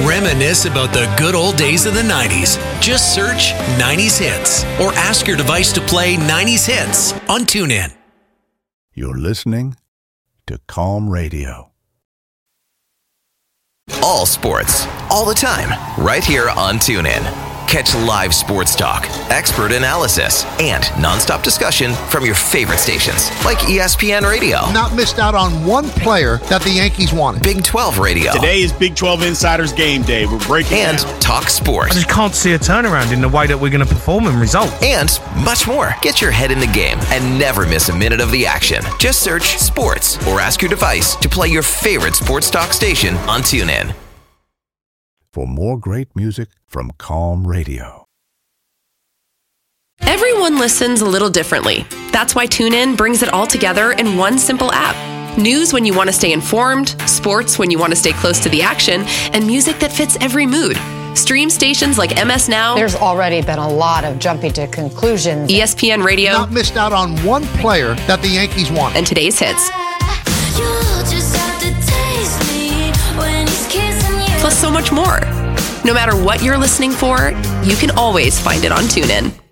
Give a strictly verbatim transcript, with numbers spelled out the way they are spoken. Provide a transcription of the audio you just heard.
Reminisce about the good old days of the nineties. Just search nineties Hits or ask your device to play nineties Hits on TuneIn. You're listening to Calm Radio. All sports, all the time, right here on TuneIn. Catch live sports talk, expert analysis, and nonstop discussion from your favorite stations like E S P N Radio. Not missed out on one player that the Yankees wanted. Big twelve Radio. Today is Big twelve Insiders Game Day. We're breaking And down. Talk Sports. I just can't see a turnaround in the way that we're going to perform and result. And much more. Get your head in the game and never miss a minute of the action. Just search sports or ask your device to play your favorite sports talk station on TuneIn. For more great music from Calm Radio. Everyone listens a little differently. That's why TuneIn brings it all together in one simple app. News when you want to stay informed, sports when you want to stay close to the action, and music that fits every mood. Stream stations like M S Now. There's already been a lot of jumping to conclusions. E S P N Radio. Not missed out on one player that the Yankees wanted. And today's hits. Plus so much more. No matter what you're listening for, you can always find it on TuneIn.